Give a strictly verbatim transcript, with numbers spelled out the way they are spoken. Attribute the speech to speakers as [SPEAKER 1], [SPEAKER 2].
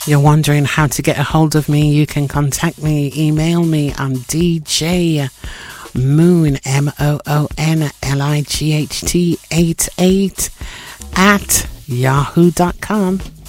[SPEAKER 1] you're wondering how to get a hold of me, you can contact me, email me on D J Moon, M O O N L I G H T eight eight at yahoo dot com.